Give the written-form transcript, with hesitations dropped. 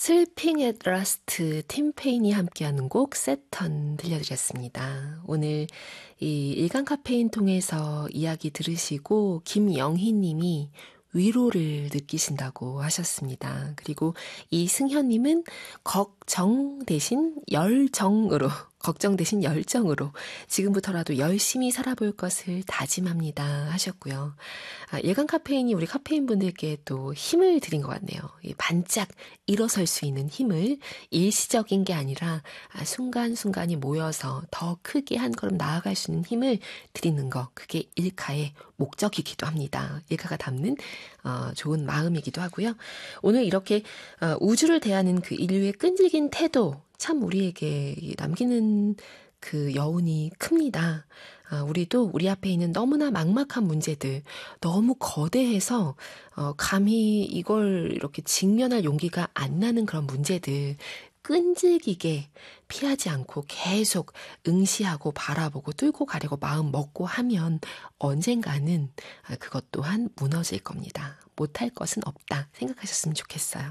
슬핑 앳 라스트 팀페인이 함께하는 곡 세턴 들려드렸습니다. 오늘 이 일간 카페인 통해서 이야기 들으시고 김영희 님이 위로를 느끼신다고 하셨습니다. 그리고 이승현 님은 걱정 대신 열정으로 걱정 대신 열정으로 지금부터라도 열심히 살아볼 것을 다짐합니다 하셨고요. 일간 카페인이 우리 카페인 분들께 또 힘을 드린 것 같네요. 반짝 일어설 수 있는 힘을 일시적인 게 아니라 순간순간이 모여서 더 크게 한 걸음 나아갈 수 있는 힘을 드리는 거, 그게 일카의 목적이기도 합니다. 일카가 담는 좋은 마음이기도 하고요. 오늘 이렇게 우주를 대하는 그 인류의 끈질긴 태도, 참 우리에게 남기는 그 여운이 큽니다. 우리도 우리 앞에 있는 너무나 막막한 문제들, 너무 거대해서 감히 이걸 이렇게 직면할 용기가 안 나는 그런 문제들, 끈질기게 피하지 않고 계속 응시하고 바라보고 뚫고 가려고 마음 먹고 하면 언젠가는 그것 또한 무너질 겁니다. 못할 것은 없다 생각하셨으면 좋겠어요.